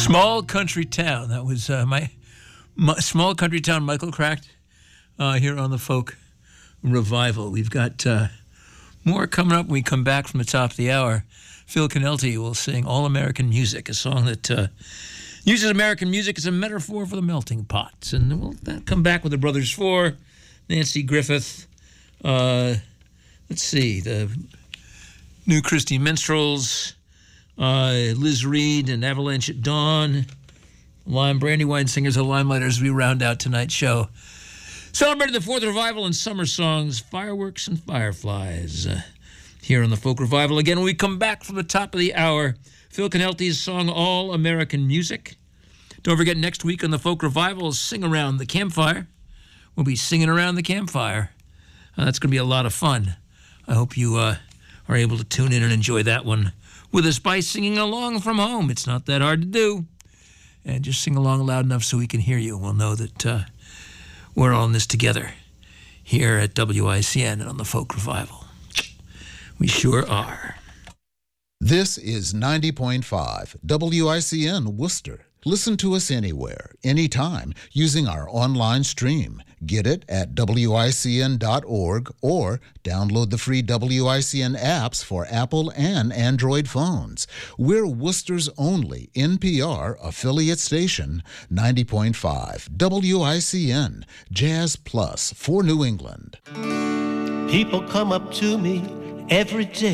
Small Country Town. That was my Small Country Town, Michael Cracked, here on the Folk Revival. We've got more coming up when we come back from the top of the hour. Phil Canelti will sing All American Music, a song that uses American music as a metaphor for the melting pot. And we'll come back with the Brothers Four, Nancy Griffith, let's see, the New Christie Minstrels, Liz Reed and Avalanche at Dawn, Brandywine Singers and Limelighters. We round out tonight's show. Celebrating the Fourth Revival and summer songs, Fireworks and Fireflies. Here on the Folk Revival. Again, when we come back from the top of the hour, Phil Canelti's song All American Music. Don't forget, next week on the Folk Revival, Sing Around the Campfire. We'll be singing around the campfire. That's going to be a lot of fun. I hope you are able to tune in and enjoy that one with us by singing along from home. It's not that hard to do. And just sing along loud enough so we can hear you. We'll know that we're all in this together here at WICN and on the Folk Revival. We sure are. This is 90.5 WICN Worcester. Listen to us anywhere, anytime, using our online stream. Get it at WICN.org or download the free WICN apps for Apple and Android phones. We're Worcester's only NPR affiliate station, 90.5 WICN, Jazz Plus for New England. People come up to me every day